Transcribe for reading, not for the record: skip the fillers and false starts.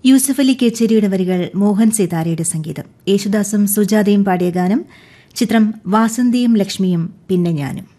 യൂസഫ് അലി കേച്ചേരിയുടെ വരികൾ മോഹൻ സിതാരയുടെ സംഗീതം. യേശുദാസും സുജാതയും പാടിയ ഗാനം. ചിത്രം വാസന്തിയും ലക്ഷ്മിയും പിന്നെ ഞാനും.